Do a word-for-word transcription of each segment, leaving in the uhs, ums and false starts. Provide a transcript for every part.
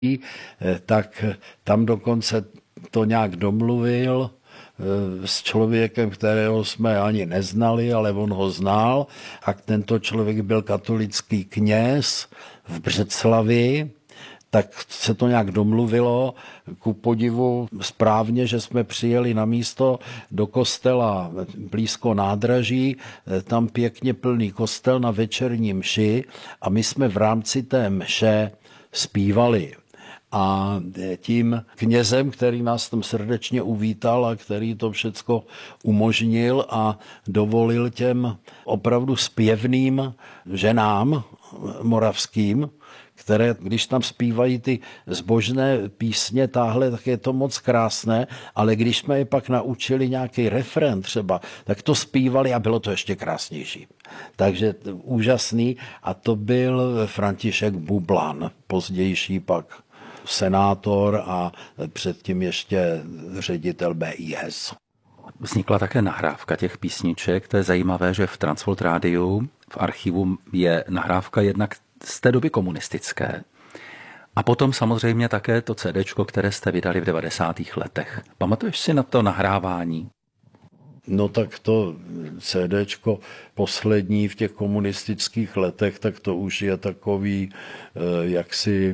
tak tam dokonce to nějak domluvil s člověkem, kterého jsme ani neznali, ale on ho znal, a tento člověk byl katolický kněz v Břeclavi, tak se to nějak domluvilo, ku podivu správně, že jsme přijeli na místo do kostela blízko nádraží, tam pěkně plný kostel na večerní mši, a my jsme v rámci té mše zpívali. A tím knězem, který nás tam srdečně uvítal a který to všecko umožnil a dovolil těm opravdu zpěvným ženám moravským, které, když tam zpívají ty zbožné písně táhle, tak je to moc krásné, ale když jsme je pak naučili nějaký refrén třeba, tak to zpívali a bylo to ještě krásnější. Takže úžasný, a to byl František Bublan, pozdější pak senátor a předtím ještě ředitel B I S. Vznikla také nahrávka těch písniček. To je zajímavé, že v Transworld Rádiu v archivu je nahrávka jednak z té doby komunistické. A potom samozřejmě také to CDčko, které jste vydali v devadesátých letech. Pamatuješ si na to nahrávání? No tak to CDčko poslední v těch komunistických letech, tak to už je takový jaksi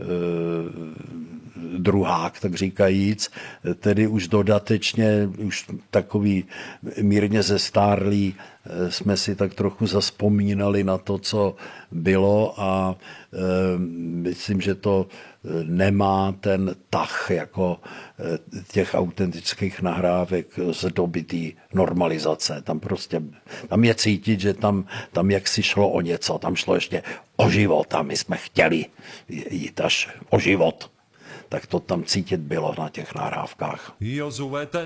druhák, tak říkajíc, tedy už dodatečně, už takový mírně zestárlý, jsme si tak trochu zazpomínali na to, co bylo, a e, myslím, že to nemá ten tah jako těch autentických nahrávek z doby té normalizace. Tam prostě, tam je cítit, že tam, tam jaksi šlo o něco, tam šlo ještě o život a my jsme chtěli jít až o život. Tak to tam cítit bylo na těch nahrávkách.